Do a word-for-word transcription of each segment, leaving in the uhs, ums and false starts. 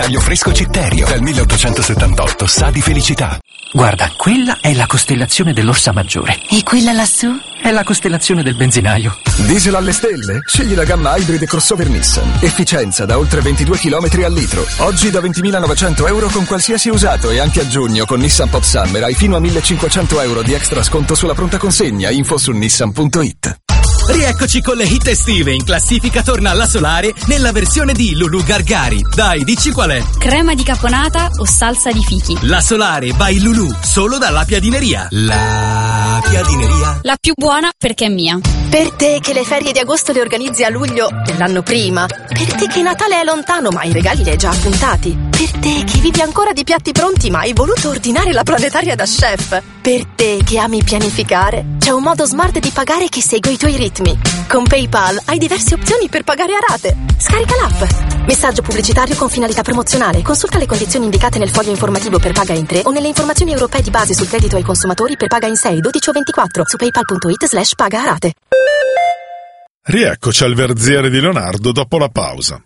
benzinaio fresco Citterio. Dal milleottocentosettantotto sa di felicità. Guarda, quella è la costellazione dell'Orsa Maggiore. E quella lassù? È la costellazione del benzinaio. Diesel alle stelle? Scegli la gamma Hybrid e crossover Nissan. Efficienza da oltre ventidue chilometri al litro. Oggi da ventimilanovecento euro con qualsiasi usato e anche a giugno con Nissan Pop Summer hai fino a millecinquecento euro di extra sconto sulla pronta consegna. Info su nissan punto it. Rieccoci con le hit estive. In classifica torna alla Solare nella versione di Lulu Gargari. Dai, dici qual è? Crema di caponata o salsa di fichi? La Solare by Lulu, solo dalla Piadineria. La Piadineria. La più buona perché è mia. Per te che le ferie di agosto le organizzi a luglio dell'anno prima. Per te che Natale è lontano ma i regali li hai già appuntati. Per te che vivi ancora di piatti pronti ma hai voluto ordinare la planetaria da chef. Per te che ami pianificare, c'è un modo smart di pagare che segue i tuoi ritmi. Con PayPal hai diverse opzioni per pagare a rate. Scarica l'app. Messaggio pubblicitario con finalità promozionale. Consulta le condizioni indicate nel foglio informativo per paga in tre o nelle informazioni europee di base sul credito ai consumatori per paga in sei, dodici o ventiquattro su paypal punto it slash paga a rate. Rieccoci al verziere di Leonardo dopo la pausa.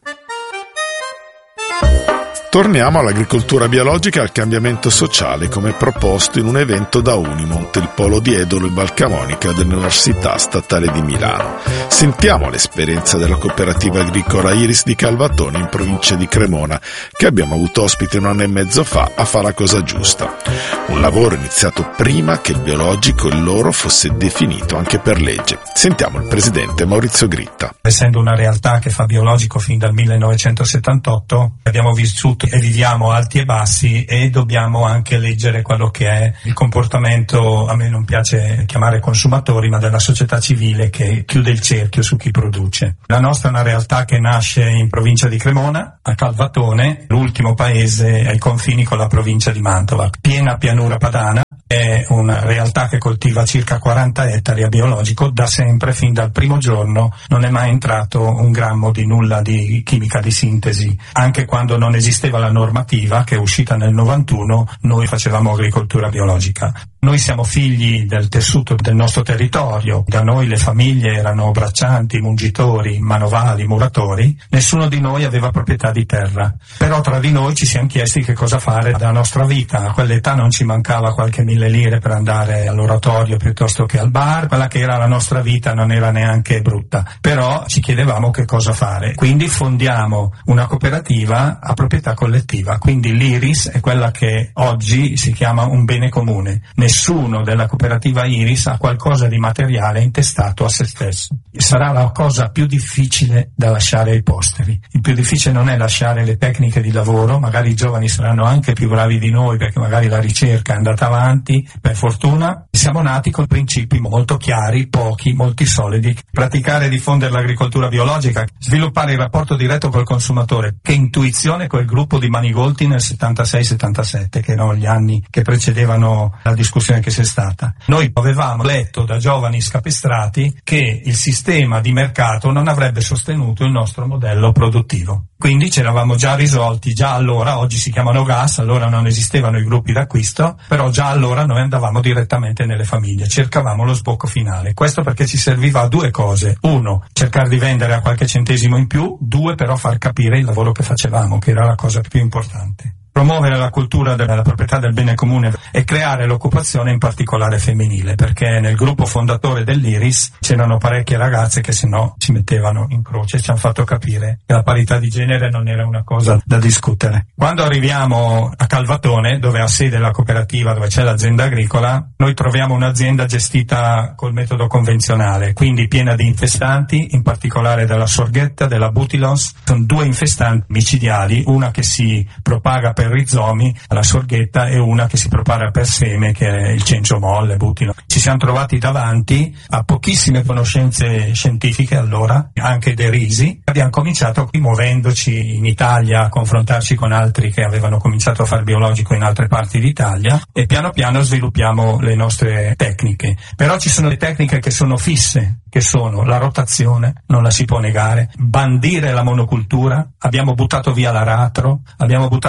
Torniamo all'agricoltura biologica e al cambiamento sociale come proposto in un evento da Unimont, il polo di Edolo e Valcamonica dell'Università Statale di Milano. Sentiamo l'esperienza della cooperativa agricola Iris di Calvatone in provincia di Cremona, che abbiamo avuto ospite un anno e mezzo fa a Fa la cosa giusta. Un lavoro iniziato prima che il biologico, il loro, fosse definito anche per legge. Sentiamo il presidente Maurizio Gritta. Essendo una realtà che fa biologico fin dal millenovecentosettantotto, abbiamo vissuto e viviamo alti e bassi e dobbiamo anche leggere quello che è il comportamento, a me non piace chiamare consumatori, ma della società civile che chiude il cerchio su chi produce. La nostra è una realtà che nasce in provincia di Cremona, a Calvatone, l'ultimo paese ai confini con la provincia di Mantova, piena pianura padana. È una realtà che coltiva circa quaranta ettari a biologico da sempre, fin dal primo giorno non è mai entrato un grammo di nulla di chimica di sintesi. Anche quando non esisteva la normativa, che è uscita nel novantuno, noi facevamo agricoltura biologica. Noi siamo figli del tessuto del nostro territorio, da noi le famiglie erano braccianti, mungitori, manovali, muratori, nessuno di noi aveva proprietà di terra. Però tra di noi ci siamo chiesti che cosa fare della nostra vita. A quell'età non ci mancava qualche mille lire per andare all'oratorio piuttosto che al bar, quella che era la nostra vita non era neanche brutta, però ci chiedevamo che cosa fare. Quindi fondiamo una cooperativa a proprietà collettiva, quindi l'Iris è quella che oggi si chiama un bene comune. Nessuno della cooperativa Iris ha qualcosa di materiale intestato a se stesso. Sarà la cosa più difficile da lasciare ai posteri. Il più difficile non è lasciare le tecniche di lavoro, magari i giovani saranno anche più bravi di noi perché magari la ricerca è andata avanti, per fortuna. Siamo nati con principi molto chiari, pochi, molti solidi. Praticare e diffondere l'agricoltura biologica, sviluppare il rapporto diretto col consumatore. Che intuizione quel gruppo di Manigolti nel settantasei settantasette, che erano gli anni che precedevano la discussione che c'è stata. Noi avevamo letto da giovani scapestrati che il sistema di mercato non avrebbe sostenuto il nostro modello produttivo. Quindi ci eravamo già risolti già allora, oggi si chiamano gas, allora non esistevano i gruppi d'acquisto, però già allora noi andavamo direttamente nelle famiglie, cercavamo lo sbocco finale. Questo perché ci serviva a due cose: uno, cercare di vendere a qualche centesimo in più; due, però far capire il lavoro che facevamo, che era la cosa più importante. Promuovere la cultura della proprietà del bene comune e creare l'occupazione in particolare femminile, perché nel gruppo fondatore dell'Iris c'erano parecchie ragazze che se no ci mettevano in croce e ci hanno fatto capire che la parità di genere non era una cosa da discutere. Quando arriviamo a Calvatone, dove ha sede la cooperativa, dove c'è l'azienda agricola, noi troviamo un'azienda gestita col metodo convenzionale, quindi piena di infestanti, in particolare della sorghetta, della butilos. Sono due infestanti micidiali, una che si propaga per rizomi, la sorghetta, e una che si propaga per seme, che è il cencio molle, butilo. Ci siamo trovati davanti a pochissime conoscenze scientifiche allora, anche derisi. Abbiamo cominciato qui, muovendoci in Italia, a confrontarci con altri che avevano cominciato a fare biologico in altre parti d'Italia, e piano piano sviluppiamo le nostre tecniche. Però ci sono le tecniche che sono fisse, che sono la rotazione, non la si può negare, bandire la monocultura, abbiamo buttato via l'aratro, abbiamo buttato via le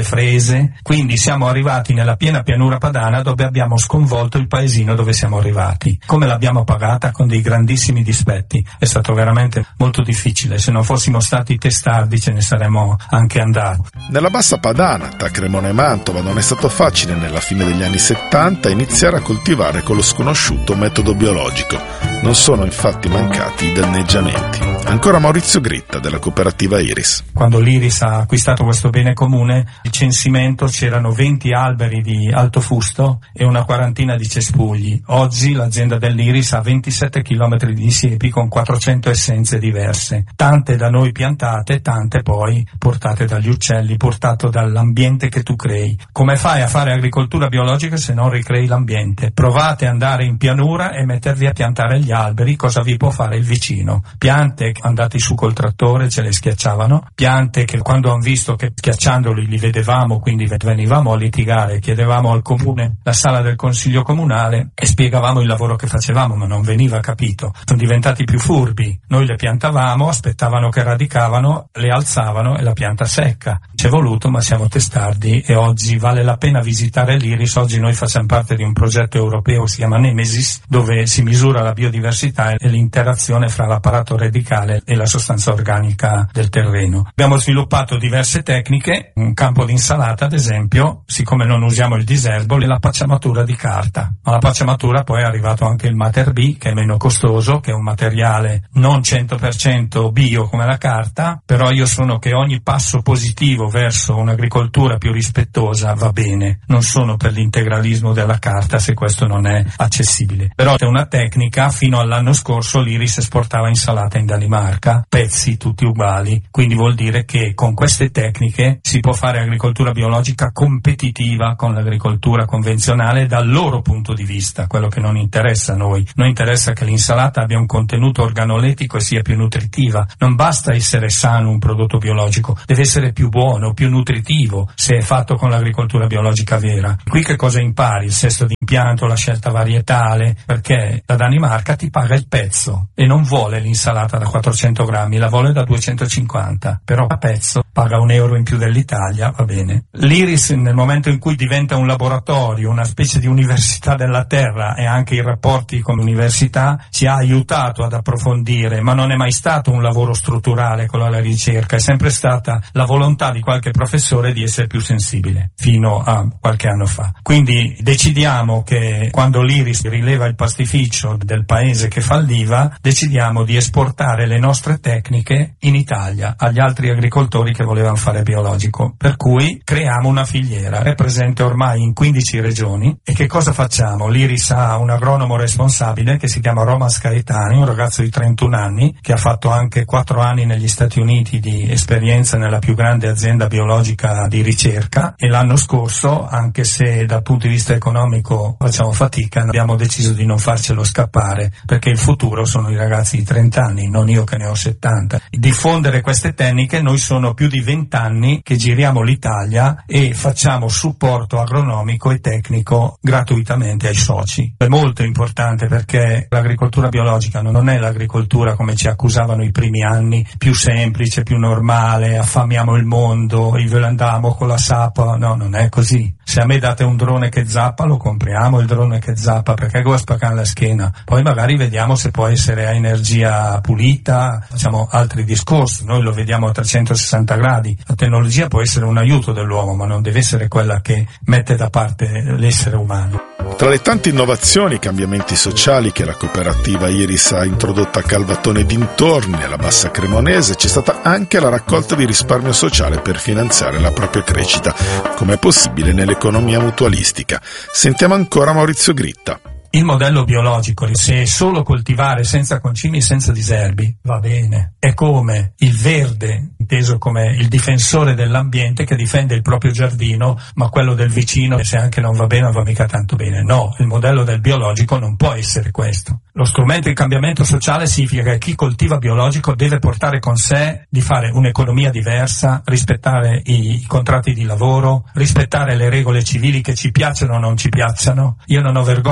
frese, quindi siamo arrivati nella piena pianura padana dove abbiamo sconvolto il paesino dove siamo arrivati. Come l'abbiamo pagata? Con dei grandissimi dispetti. È stato veramente molto difficile, se non fossimo stati testardi ce ne saremmo anche andati. Nella bassa padana, tra Cremona e Mantova, non è stato facile nella fine degli anni settanta iniziare a coltivare con lo sconosciuto metodo biologico. Non sono infatti mancati i danneggiamenti. Ancora Maurizio Gritta della cooperativa Iris. Quando l'Iris ha acquistato questo bene comune, il censimento c'erano venti alberi di alto fusto e una quarantina di cespugli. Oggi l'azienda dell'Iris ha ventisette chilometri di siepi con quattrocento essenze diverse, tante da noi piantate, tante poi portate dagli uccelli, portato dall'ambiente che tu crei. Come fai a fare agricoltura biologica se non ricrei l'ambiente? Provate ad andare in pianura e mettervi a piantare gli alberi, cosa vi può fare il vicino? Piante andati su col trattore ce le schiacciavano, piante che quando hanno visto che schiacciandoli li vedevamo, quindi venivamo a litigare, chiedevamo al comune la sala del consiglio comunale e spiegavamo il lavoro che facevamo, ma non veniva capito. Sono diventati più furbi, noi le piantavamo, aspettavano che radicavano, le alzavano e la pianta secca. Ci è voluto, ma siamo testardi e oggi vale la pena visitare l'Iris. Oggi noi facciamo parte di un progetto europeo, si chiama Nemesis, dove si misura la biodiversità e l'interazione fra l'apparato radicale e la sostanza organica del terreno. Abbiamo sviluppato diverse tecniche, un campo di insalata ad esempio, siccome non usiamo il diserbo, la pacciamatura di carta. Alla pacciamatura poi è arrivato anche il Mater B, che è meno costoso, che è un materiale non cento per cento bio come la carta, però io sono che ogni passo positivo verso un'agricoltura più rispettosa va bene. Non sono per l'integralismo della carta se questo non è accessibile. Però è una tecnica, fino all'anno scorso l'Iris esportava insalata in Danimarca, pezzi tutti uguali, quindi vuol dire che con queste tecniche si può fare agricoltura biologica competitiva con l'agricoltura convenzionale dal loro punto di vista, quello che non interessa a noi. Noi interessa che l'insalata abbia un contenuto organolettico e sia più nutritiva. Non basta essere sano un prodotto biologico, deve essere più buono, più nutritivo se è fatto con l'agricoltura biologica vera. Qui che cosa impari? Il sesto d'impianto, la scelta varietale, perché la Danimarca ti paga il pezzo e non vuole l'insalata da quattrocento grammi, la vuole da duecentocinquanta, però a pezzo paga un euro in più dell'Italia, va bene. L'Iris nel momento in cui diventa un laboratorio, una specie di università della terra e anche i rapporti con l'università ci ha aiutato ad approfondire, ma non è mai stato un lavoro strutturale con la ricerca, è sempre stata la volontà di qualche professore di essere più sensibile fino a qualche anno fa. Quindi decidiamo che quando l'Iris rileva il pastificio del paese che falliva, decidiamo di esportare le nostre tecniche in Italia agli altri agricoltori che volevano fare biologico, per cui creiamo una filiera, è presente ormai in quindici regioni. E che cosa facciamo? L'Iris ha un agronomo responsabile che si chiama Roman Scaetani, un ragazzo di trentuno anni che ha fatto anche quattro anni negli Stati Uniti di esperienza nella più grande azienda biologica di ricerca, e l'anno scorso, anche se dal punto di vista economico facciamo fatica, abbiamo deciso di non farcelo scappare, perché il futuro sono i ragazzi di trenta anni, non io che ne ho settanta. Diffondere queste tecniche, noi sono più di venti anni che giriamo l'Italia e facciamo supporto agronomico e tecnico gratuitamente ai soci. È molto importante perché l'agricoltura biologica non è l'agricoltura come ci accusavano i primi anni, più semplice, più normale, affamiamo il mondo, andiamo con la sapa. No, non è così. Se a me date un drone che zappa, lo compriamo il drone che zappa, perché go a spaccare la schiena. Poi magari vediamo se può essere a energia pulita, facciamo altri discorsi, noi lo vediamo a trecentosessanta gradi. La tecnologia può essere un aiuto dell'uomo, ma non deve essere quella che mette da parte l'essere umano. Tra le tante innovazioni e cambiamenti sociali che la cooperativa Iris ha introdotto a Calvatone e dintorni, nella Bassa Cremonese, c'è stata anche la raccolta di risparmio sociale per finanziare la propria crescita, come è possibile nell'economia mutualistica. Sentiamo ancora Maurizio Gritta. Il modello biologico, se solo coltivare senza concimi e senza diserbi, va bene. È come il verde, inteso come il difensore dell'ambiente che difende il proprio giardino, ma quello del vicino, se anche non va bene, non va mica tanto bene. No, il modello del biologico non può essere questo. Lo strumento di cambiamento sociale significa che chi coltiva biologico deve portare con sé di fare un'economia diversa, rispettare i contratti di lavoro, rispettare le regole civili che ci piacciono o non ci piacciono. Io non ho vergogna a dire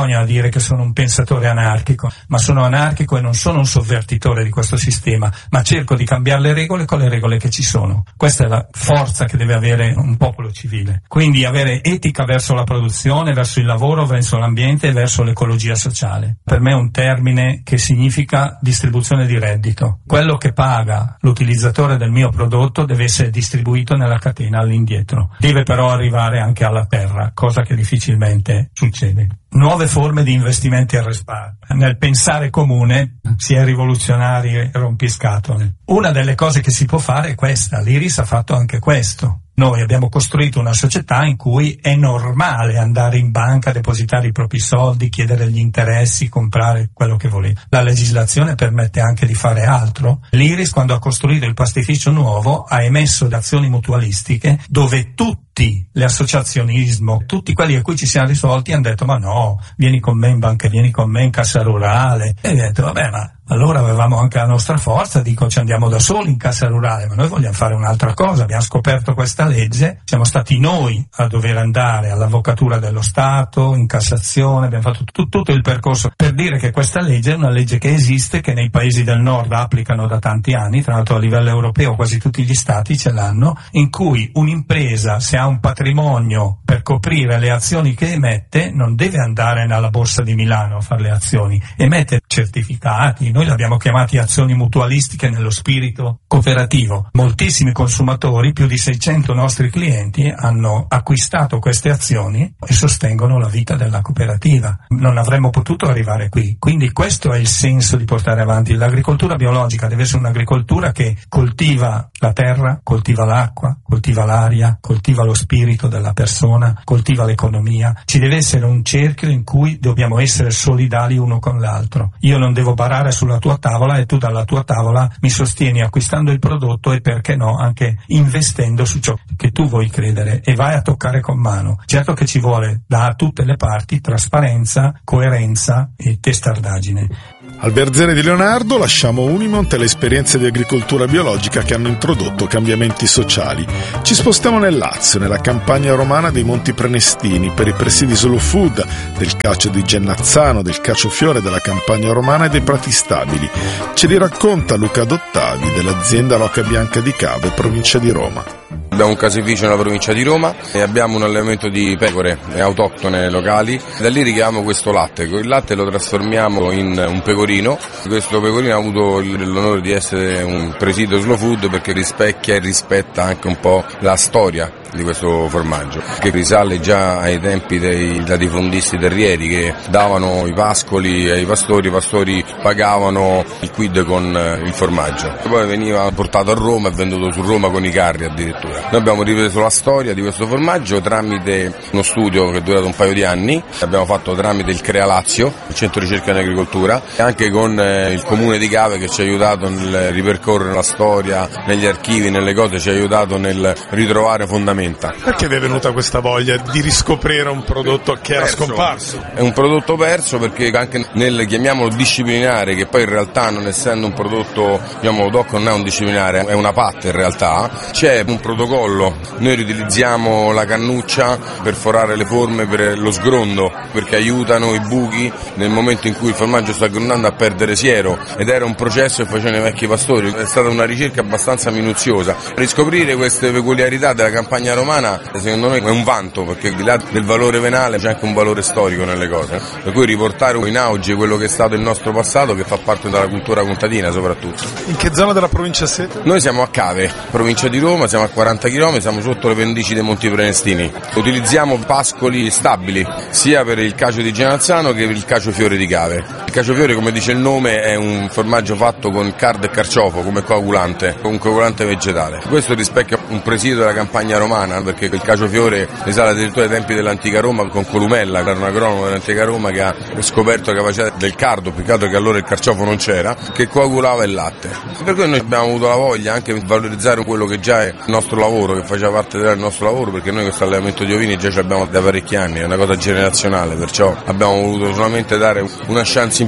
dire che sono un pensatore anarchico, ma sono anarchico e non sono un sovvertitore di questo sistema, ma cerco di cambiare le regole con le regole che ci sono. Questa è la forza che deve avere un popolo civile. Quindi avere etica verso la produzione, verso il lavoro, verso l'ambiente e verso l'ecologia sociale. Per me è un termine che significa distribuzione di reddito. Quello che paga l'utilizzatore del mio prodotto deve essere distribuito nella catena all'indietro. Deve però arrivare anche alla terra, cosa che difficilmente succede. Nuove forme di investimenti al risparmio. Nel pensare comune si è rivoluzionari e rompiscatole. Una delle cose che si può fare è questa. L'Iris ha fatto anche questo. Noi abbiamo costruito una società in cui è normale andare in banca, depositare i propri soldi, chiedere gli interessi, comprare quello che volete. La legislazione permette anche di fare altro. L'Iris, quando ha costruito il pastificio nuovo, ha emesso azioni mutualistiche dove tutti l'associazionismo, tutti quelli a cui ci siamo risolti hanno detto: ma no, vieni con me in banca, vieni con me in cassa rurale. E ho detto: vabbè, ma allora avevamo anche la nostra forza, dico, ci andiamo da soli in cassa rurale, ma noi vogliamo fare un'altra cosa. Abbiamo scoperto questa legge, siamo stati noi a dover andare all'avvocatura dello Stato, in Cassazione, abbiamo fatto tutto, tutto il percorso per dire che questa legge è una legge che esiste, che nei paesi del nord applicano da tanti anni, tra l'altro a livello europeo quasi tutti gli stati ce l'hanno, in cui un'impresa, se ha un patrimonio per coprire le azioni che emette, non deve andare alla borsa di Milano a fare le azioni, emette certificati. Noi le abbiamo chiamati azioni mutualistiche nello spirito cooperativo. Moltissimi consumatori, più di seicento nostri clienti, hanno acquistato queste azioni e sostengono la vita della cooperativa. Non avremmo potuto arrivare qui. Quindi questo è il senso di portare avanti. L'agricoltura biologica deve essere un'agricoltura che coltiva la terra, coltiva l'acqua, coltiva l'aria, coltiva lo spirito della persona, coltiva l'economia. Ci deve essere un cerchio in cui dobbiamo essere solidali uno con l'altro. Io non devo barare sulla tua tavola e tu dalla tua tavola mi sostieni acquistando il prodotto e, perché no, anche investendo su ciò che tu vuoi credere, e vai a toccare con mano. Certo che ci vuole da tutte le parti trasparenza, coerenza e testardaggine. Al Verzere di Leonardo lasciamo Unimont e le esperienze di agricoltura biologica che hanno introdotto cambiamenti sociali. Ci spostiamo nel Lazio, nella campagna romana dei Monti Prenestini, per i presidi Slow Food, del cacio di Gennazzano, del cacio fiore della campagna romana e dei prati stabili. Ce li racconta Luca Dottavi dell'azienda L'Oca Bianca di Cave, provincia di Roma. Abbiamo un caseificio nella provincia di Roma e abbiamo un allevamento di pecore autoctone locali. Da lì richiamiamo questo latte. Il latte lo trasformiamo in un pecorino. Questo pecorino ha avuto l'onore di essere un presidio Slow Food perché rispecchia e rispetta anche un po' la storia di questo formaggio, che risale già ai tempi dei latifondisti terrieri che davano i pascoli ai pastori, i pastori pagavano il quid con il formaggio. Poi veniva portato a Roma e venduto su Roma con i carri addirittura. Noi abbiamo ripreso la storia di questo formaggio tramite uno studio che è durato un paio di anni, abbiamo fatto tramite il Crea Lazio, il centro ricerca in agricoltura, e anche con il comune di Cave che ci ha aiutato nel ripercorrere la storia, negli archivi, nelle cose, ci ha aiutato nel ritrovare fondamenta. Perché vi è venuta questa voglia di riscoprire un prodotto che era perso. scomparso? È un prodotto perso perché anche nel, chiamiamolo disciplinare, che poi in realtà non essendo un prodotto, diciamo, DOC non è un disciplinare, è una patta in realtà, c'è un protocollo. Noi riutilizziamo la cannuccia per forare le forme per lo sgrondo, perché aiutano i buchi nel momento in cui il formaggio sta grondando a perdere siero, ed era un processo che facevano i vecchi pastori. È stata una ricerca abbastanza minuziosa. Riscoprire queste peculiarità della campagna romana secondo noi è un vanto, perché al di là del valore venale c'è anche un valore storico nelle cose, per cui riportare in auge quello che è stato il nostro passato, che fa parte della cultura contadina soprattutto. In che zona della provincia siete? Noi siamo a Cave, provincia di Roma, siamo a quaranta chilometri, siamo sotto le pendici dei Monti Prenestini. Utilizziamo pascoli stabili sia per il cacio di Genazzano che per il cacio fiore di Cave. Il cacio fiore, come dice il nome, è un formaggio fatto con cardo e carciofo come coagulante, un coagulante vegetale. Questo rispecchia un presidio della campagna romana, perché il caciofiore risale addirittura ai tempi dell'antica Roma con Columella, che era un agronomo dell'antica Roma che ha scoperto la capacità del cardo, peccato che allora il carciofo non c'era, che coagulava il latte. Per cui noi abbiamo avuto la voglia anche di valorizzare quello che già è il nostro lavoro, che faceva parte del nostro lavoro, perché noi questo allevamento di ovini già ce l'abbiamo da parecchi anni, è una cosa generazionale, perciò abbiamo voluto solamente dare una chance in più.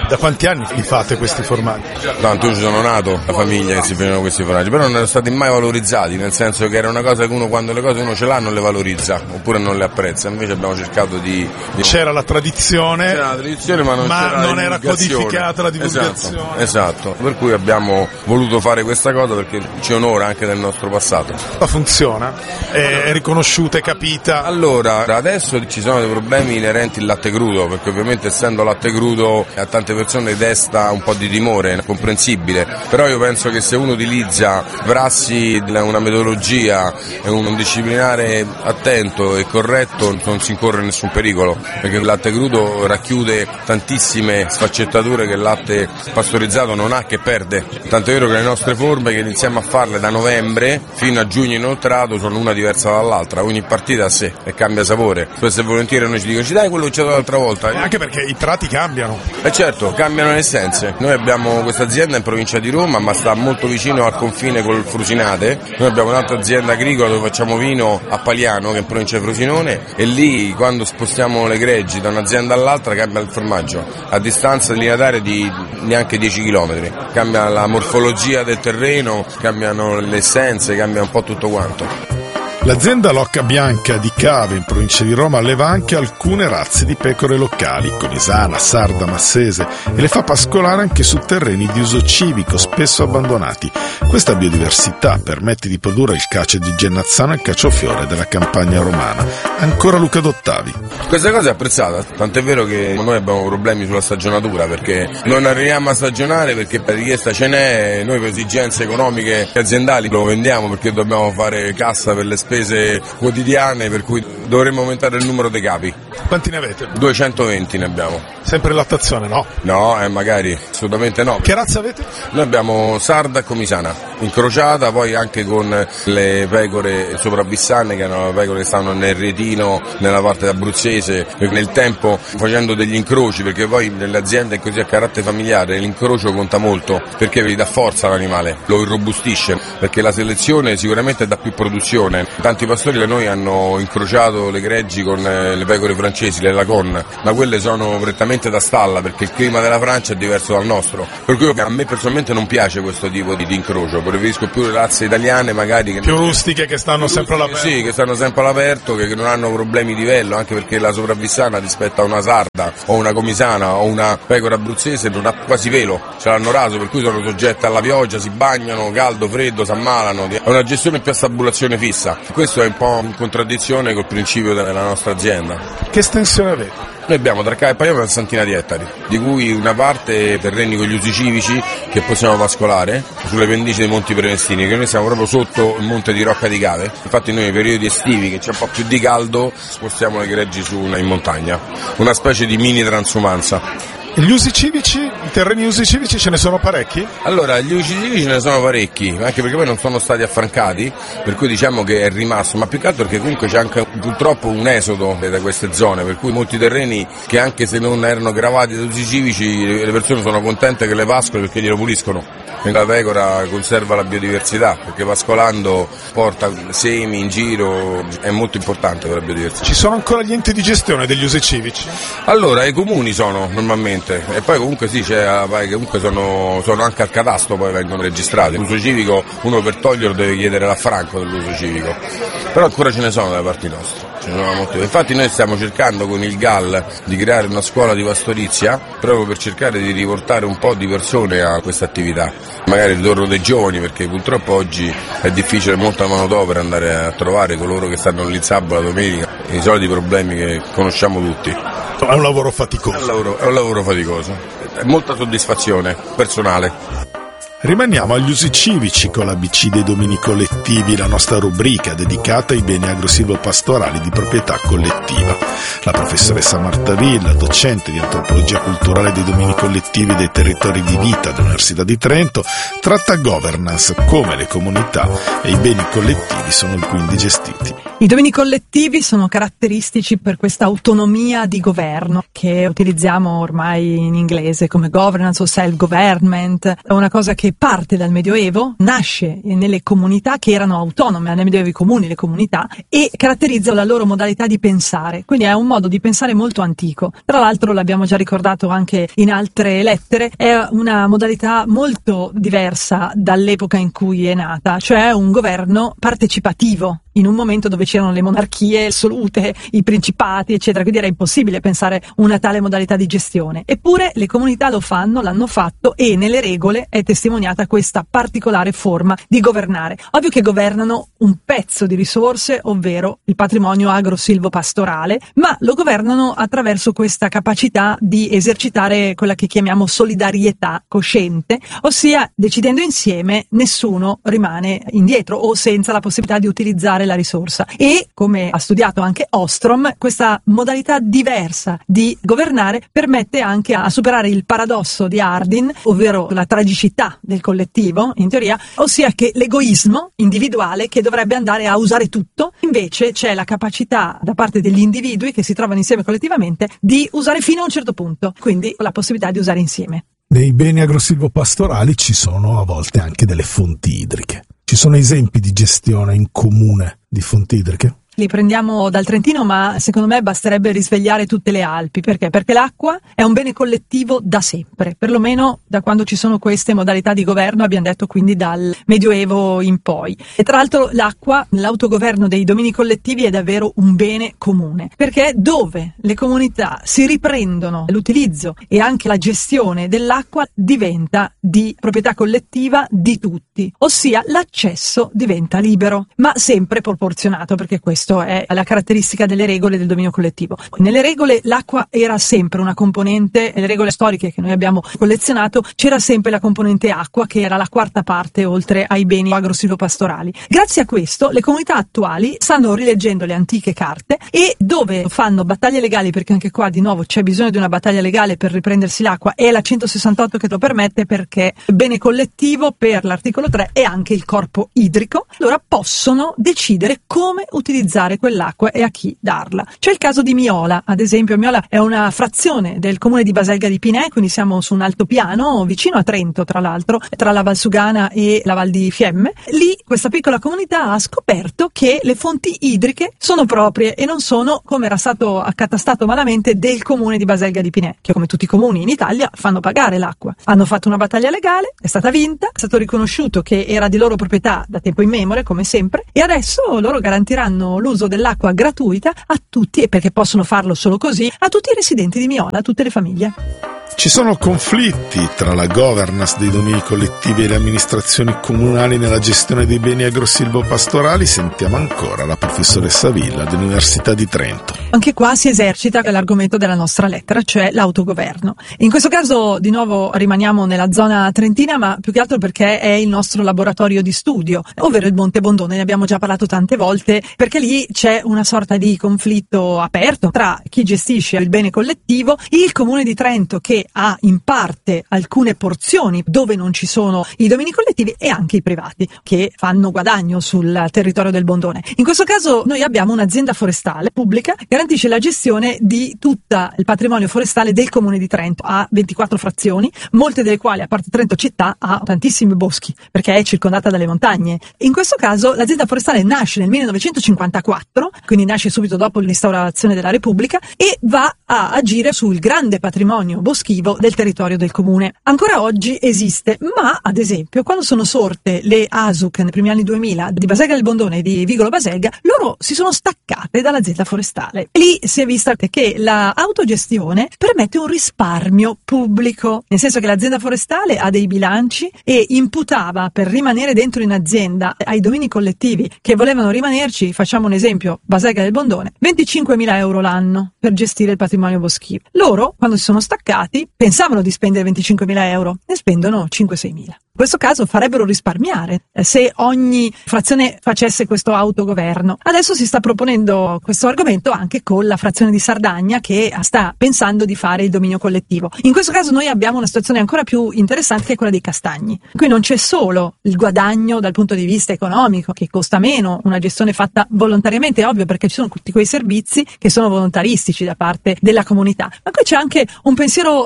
Da quanti anni li fate questi formaggi? Tanto io ci sono nato, la famiglia che si facevano questi formaggi, però non erano stati mai valorizzati, nel senso che era una cosa che uno, quando le cose uno ce l'ha, non le valorizza, oppure non le apprezza. Invece abbiamo cercato di... di... C'era la tradizione, c'era la tradizione ma non, ma c'era non la era codificata la divulgazione. Esatto, esatto, per cui abbiamo voluto fare questa cosa perché ci onora anche del nostro passato. Ma funziona? È riconosciuta, è capita? Allora, adesso ci sono dei problemi inerenti al latte crudo, perché ovviamente essendo latte crudo a tante persone desta un po' di timore, comprensibile, però io penso che se uno utilizza prassi, una metodologia e un disciplinare attento e corretto non si incorre in nessun pericolo, perché il latte crudo racchiude tantissime sfaccettature che il latte pastorizzato non ha, che perde. Tanto è vero che le nostre forme, che iniziamo a farle da novembre fino a giugno inoltrato, sono una diversa dall'altra, ogni partita a sé e cambia sapore. Spesso e volentieri noi ci dicono ci dai quello che c'è l'altra volta, e anche perché i prati cambiano. E certo, cambiano le essenze. Noi abbiamo questa azienda in provincia di Roma, ma sta molto vicino al confine col Frusinate. Noi abbiamo un'altra azienda agricola dove facciamo vino a Paliano, che è in provincia di Frosinone, e lì quando spostiamo le greggi da un'azienda all'altra cambia il formaggio a distanza lineare di neanche dieci chilometri. Cambia la morfologia del terreno, cambiano le essenze, cambia un po' tutto quanto. L'azienda Locca Bianca di Cave in provincia di Roma alleva anche alcune razze di pecore locali, conisana, sarda, massese, e le fa pascolare anche su terreni di uso civico spesso abbandonati. Questa biodiversità permette di produrre il cacio di Gennazzano e il caciofiore della campagna romana. Ancora Luca Dottavi. Questa cosa è apprezzata, tant'è vero che noi abbiamo problemi sulla stagionatura, perché non arriviamo a stagionare perché per richiesta ce n'è, noi per esigenze economiche aziendali lo vendiamo perché dobbiamo fare cassa per le spese quotidiane, per cui dovremmo aumentare il numero dei capi. Quanti ne avete? duecentoventi ne abbiamo. Sempre lattazione, no? No, eh, magari, assolutamente no. Che razza avete? Noi abbiamo sarda e comisana, incrociata poi anche con le pecore sopravvissane, che erano le pecore che stanno nel retino, nella parte abruzzese, nel tempo facendo degli incroci, perché poi nelle aziende così a carattere familiare l'incrocio conta molto, perché gli dà forza all'animale, lo irrobustisce, perché la selezione sicuramente dà più produzione. Tanti pastori da noi hanno incrociato le greggi con le pecore francesi, le Lagon, ma quelle sono prettamente da stalla perché il clima della Francia è diverso dal nostro, per cui a me personalmente non piace questo tipo di, di incrocio, preferisco più le razze italiane magari che più rustiche, che stanno sempre all'aperto. Sì, che stanno sempre all'aperto, che, che non hanno problemi di livello, anche perché la sopravvissana rispetto a una sarda o una comisana o una pecora abruzzese non ha quasi pelo, ce l'hanno raso, per cui sono soggette alla pioggia, si bagnano, caldo, freddo, si ammalano, è una gestione più a stabulazione fissa. Questo è un po' in contraddizione col principio della nostra azienda. Che estensione avete? Noi abbiamo tra Cave e Paliano una santina di ettari, di cui una parte terreni con gli usi civici che possiamo pascolare sulle pendici dei Monti Prenestini, che noi siamo proprio sotto il monte di Rocca di Cave. Infatti noi nei periodi estivi, che c'è un po' più di caldo, spostiamo le greggi su in montagna, una specie di mini transumanza. E gli usi civici, i terreni usi civici ce ne sono parecchi? Allora, gli usi civici ce ne sono parecchi, anche perché poi non sono stati affrancati, per cui diciamo che è rimasto, ma più che altro perché comunque c'è anche purtroppo un esodo da queste zone, per cui molti terreni che anche se non erano gravati da usi civici, le persone sono contente che le pascoli perché glielo puliscono. La pecora conserva la biodiversità, perché pascolando porta semi in giro, è molto importante per la biodiversità. Ci sono ancora gli enti di gestione degli usi civici? Allora, i comuni sono normalmente, e poi comunque sì, c'è, comunque sono, sono anche al catasto, poi vengono registrati. L'uso civico, uno per toglierlo deve chiedere l'affranco dell'uso civico, però ancora ce ne sono dalle parti nostre. Ce ne sono molti. Infatti noi stiamo cercando con il G A L di creare una scuola di pastorizia, proprio per cercare di riportare un po' di persone a questa attività, magari il ritorno dei giovani, perché purtroppo oggi è difficile, molta manodopera andare a trovare coloro che stanno lì il sabato, la domenica, i soliti problemi che conosciamo tutti. È un lavoro faticoso. È un lavoro, è un lavoro faticoso, è molta soddisfazione personale. Rimaniamo agli usi civici con l'A B C dei domini collettivi, la nostra rubrica dedicata ai beni agro-silvopastorali di proprietà collettiva. La professoressa Marta Villa, docente di antropologia culturale dei domini collettivi dei territori di vita dell'Università di Trento, tratta governance, come le comunità e i beni collettivi sono quindi gestiti. I domini collettivi sono caratteristici per questa autonomia di governo che utilizziamo ormai in inglese come governance o self-government, è una cosa che parte dal Medioevo, nasce nelle comunità che erano autonome, nel Medioevo i comuni, le comunità, e caratterizza la loro modalità di pensare, quindi è un modo di pensare molto antico. Tra l'altro, l'abbiamo già ricordato anche in altre lettere, è una modalità molto diversa dall'epoca in cui è nata, cioè un governo partecipativo, in un momento dove c'erano le monarchie assolute, i principati, eccetera, quindi era impossibile pensare una tale modalità di gestione. Eppure le comunità lo fanno, l'hanno fatto, e nelle regole è testimoniata questa particolare forma di governare. Ovvio che governano un pezzo di risorse, ovvero il patrimonio agro-silvopastorale, ma lo governano attraverso questa capacità di esercitare quella che chiamiamo solidarietà cosciente, ossia decidendo insieme nessuno rimane indietro o senza la possibilità di utilizzare la risorsa. E, come ha studiato anche Ostrom, questa modalità diversa di governare permette anche a superare il paradosso di Hardin, ovvero la tragicità del collettivo, in teoria, ossia che l'egoismo individuale che dovrebbe andare a usare tutto, invece c'è la capacità da parte degli individui che si trovano insieme collettivamente di usare fino a un certo punto, quindi la possibilità di usare insieme. Nei beni agrosilvopastorali ci sono a volte anche delle fonti idriche. Ci sono esempi di gestione in comune di fonti idriche? Li prendiamo dal Trentino, ma secondo me basterebbe risvegliare tutte le Alpi. Perché? Perché l'acqua è un bene collettivo da sempre, perlomeno da quando ci sono queste modalità di governo, abbiamo detto quindi dal Medioevo in poi. E tra l'altro l'acqua, l'autogoverno dei domini collettivi è davvero un bene comune, perché dove le comunità si riprendono l'utilizzo e anche la gestione dell'acqua diventa di proprietà collettiva di tutti, ossia l'accesso diventa libero, ma sempre proporzionato, perché questo è la caratteristica delle regole del dominio collettivo. Nelle regole l'acqua era sempre una componente, nelle regole storiche che noi abbiamo collezionato c'era sempre la componente acqua, che era la quarta parte oltre ai beni agrosilvopastorali. Grazie a questo le comunità attuali stanno rileggendo le antiche carte, e dove fanno battaglie legali, perché anche qua di nuovo c'è bisogno di una battaglia legale per riprendersi l'acqua, è la centosessantotto che lo permette, perché bene collettivo per l'articolo tre e anche il corpo idrico, allora possono decidere come utilizzare quell'acqua e a chi darla. C'è il caso di Miola, ad esempio. Miola è una frazione del comune di Baselga di Pinè, quindi siamo su un altopiano vicino a Trento, tra l'altro, tra la Valsugana e la Val di Fiemme. Lì questa piccola comunità ha scoperto che le fonti idriche sono proprie e non sono, come era stato accatastato malamente, del comune di Baselga di Pinè, che come tutti i comuni in Italia fanno pagare l'acqua. Hanno fatto una battaglia legale, è stata vinta, è stato riconosciuto che era di loro proprietà da tempo immemore, come sempre, e adesso loro garantiranno l'uso dell'acqua gratuita a tutti, e perché possono farlo solo così, a tutti i residenti di Miola, a tutte le famiglie. Ci sono conflitti tra la governance dei domini collettivi e le amministrazioni comunali nella gestione dei beni agrosilvopastorali? Sentiamo ancora la professoressa Villa dell'Università di Trento. Anche qua si esercita l'argomento della nostra lettera, cioè l'autogoverno. In questo caso di nuovo rimaniamo nella zona trentina, ma più che altro perché è il nostro laboratorio di studio, ovvero il Monte Bondone. Ne abbiamo già parlato tante volte, perché lì c'è una sorta di conflitto aperto tra chi gestisce il bene collettivo, il Comune di Trento, che ha in parte alcune porzioni dove non ci sono i domini collettivi, e anche i privati che fanno guadagno sul territorio del Bondone. In questo caso noi abbiamo un'azienda forestale pubblica che garantisce la gestione di tutto il patrimonio forestale del Comune di Trento. Ha ventiquattro frazioni, molte delle quali, a parte Trento città, ha tantissimi boschi perché è circondata dalle montagne. In questo caso l'azienda forestale nasce nel millenovecentocinquantaquattro, quindi nasce subito dopo l'instaurazione della Repubblica, e va a agire sul grande patrimonio boschivo del territorio del comune. Ancora oggi esiste, ma ad esempio quando sono sorte le A S U C nei primi anni duemila di Baselga del Bondone e di Vigolo Baselga, loro si sono staccate dall'azienda forestale. Lì si è vista che la autogestione permette un risparmio pubblico, nel senso che l'azienda forestale ha dei bilanci e imputava, per rimanere dentro in azienda, ai domini collettivi che volevano rimanerci, facciamo un esempio, Baselga del Bondone, venticinquemila euro l'anno per gestire il patrimonio boschivo. Loro, quando si sono staccati, pensavano di spendere venticinquemila euro, ne spendono cinque seimila. In questo caso farebbero risparmiare se ogni frazione facesse questo autogoverno. Adesso si sta proponendo questo argomento anche con la frazione di Sardagna, che sta pensando di fare il dominio collettivo. In questo caso noi abbiamo una situazione ancora più interessante, che è quella dei castagni. Qui non c'è solo il guadagno dal punto di vista economico, che costa meno, una gestione fatta volontariamente, è ovvio, perché ci sono tutti quei servizi che sono volontaristici da parte della comunità, ma qui c'è anche un pensiero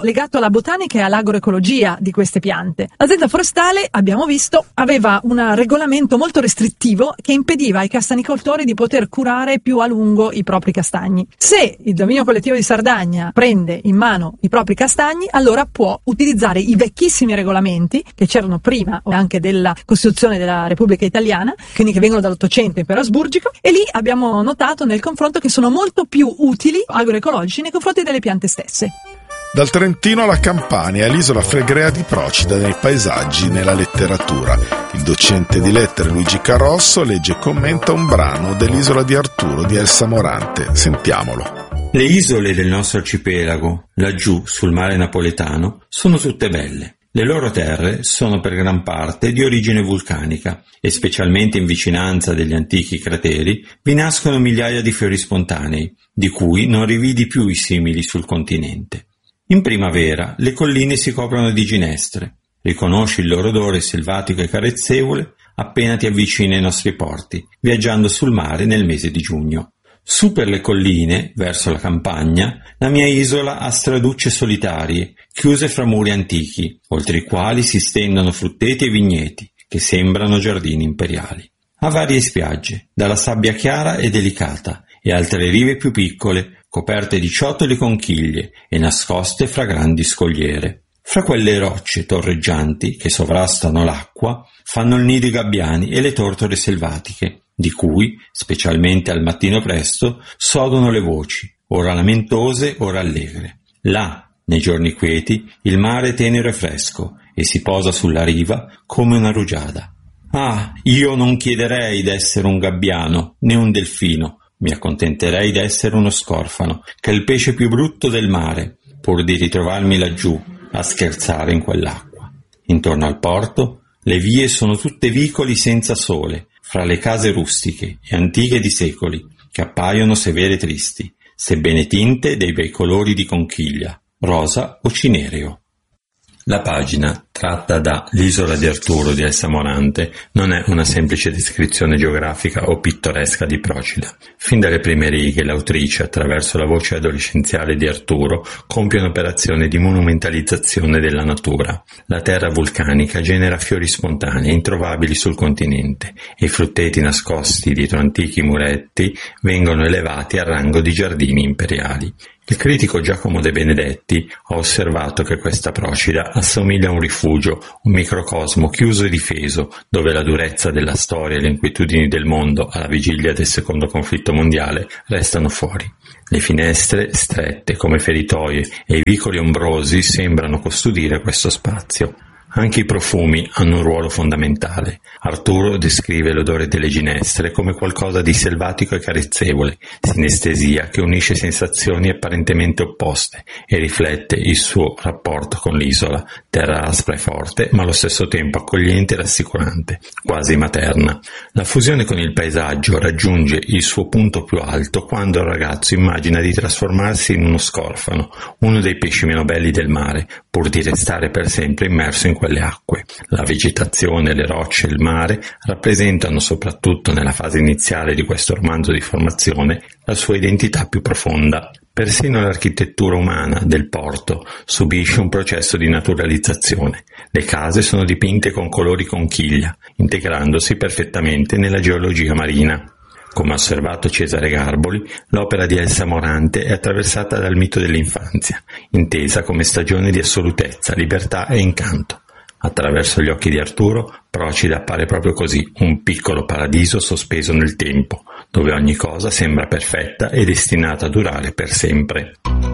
legato alla botanica e all'agroecologia di queste piante. L'azienda forestale, abbiamo visto, aveva un regolamento molto restrittivo che impediva ai castanicoltori di poter curare più a lungo i propri castagni. Se il dominio collettivo di Sardegna prende in mano i propri castagni, allora può utilizzare i vecchissimi regolamenti che c'erano prima anche della Costituzione della Repubblica Italiana, quindi che vengono dall'Ottocento impero asburgico, e lì abbiamo notato nel confronto che sono molto più utili agroecologici nei confronti delle piante stesse. Dal Trentino alla Campania e l'isola flegrea di Procida nei paesaggi e nella letteratura. Il docente di lettere Luigi Carosso legge e commenta un brano dell'Isola di Arturo di Elsa Morante. Sentiamolo. Le isole del nostro arcipelago, laggiù sul mare napoletano, sono tutte belle. Le loro terre sono per gran parte di origine vulcanica e specialmente in vicinanza degli antichi crateri vi nascono migliaia di fiori spontanei, di cui non rividi più i simili sul continente. In primavera le colline si coprono di ginestre. Riconosci il loro odore selvatico e carezzevole appena ti avvicini ai nostri porti, viaggiando sul mare nel mese di giugno. Su per le colline, verso la campagna, la mia isola ha straducce solitarie, chiuse fra muri antichi, oltre i quali si stendono frutteti e vigneti, che sembrano giardini imperiali. Ha varie spiagge, dalla sabbia chiara e delicata, e altre rive più piccole, coperte di ciottoli e conchiglie e nascoste fra grandi scogliere. Fra quelle rocce torreggianti che sovrastano l'acqua fanno il nido i gabbiani e le tortore selvatiche, di cui, specialmente al mattino presto, sodono le voci, ora lamentose, ora allegre. Là, nei giorni quieti, il mare è tenero e fresco e si posa sulla riva come una rugiada. Ah, io non chiederei d'essere un gabbiano, né un delfino, mi accontenterei d'essere uno scorfano, che è il pesce più brutto del mare, pur di ritrovarmi laggiù a scherzare in quell'acqua. Intorno al porto, le vie sono tutte vicoli senza sole, fra le case rustiche e antiche di secoli, che appaiono severe e tristi, sebbene tinte dei bei colori di conchiglia, rosa o cinereo. La pagina, tratta da L'isola di Arturo di Elsa Morante, non è una semplice descrizione geografica o pittoresca di Procida. Fin dalle prime righe l'autrice, attraverso la voce adolescenziale di Arturo, compie un'operazione di monumentalizzazione della natura. La terra vulcanica genera fiori spontanei introvabili sul continente e i frutteti nascosti dietro antichi muretti vengono elevati al rango di giardini imperiali. Il critico Giacomo De Benedetti ha osservato che questa Procida assomiglia a un rifugio, un microcosmo chiuso e difeso, dove la durezza della storia e le inquietudini del mondo alla vigilia del secondo conflitto mondiale restano fuori. Le finestre, strette come feritoie, e i vicoli ombrosi sembrano custodire questo spazio. Anche i profumi hanno un ruolo fondamentale. Arturo descrive l'odore delle ginestre come qualcosa di selvatico e carezzevole, sinestesia che unisce sensazioni apparentemente opposte e riflette il suo rapporto con l'isola, terra aspra e forte, ma allo stesso tempo accogliente e rassicurante, quasi materna. La fusione con il paesaggio raggiunge il suo punto più alto quando il ragazzo immagina di trasformarsi in uno scorfano, uno dei pesci meno belli del mare, pur di restare per sempre immerso in quelle acque. La vegetazione, le rocce e il mare rappresentano, soprattutto nella fase iniziale di questo romanzo di formazione, la sua identità più profonda. Persino l'architettura umana del porto subisce un processo di naturalizzazione. Le case sono dipinte con colori conchiglia, integrandosi perfettamente nella geologia marina. Come ha osservato Cesare Garboli, l'opera di Elsa Morante è attraversata dal mito dell'infanzia, intesa come stagione di assolutezza, libertà e incanto. Attraverso gli occhi di Arturo, Procida appare proprio così, un piccolo paradiso sospeso nel tempo, dove ogni cosa sembra perfetta e destinata a durare per sempre.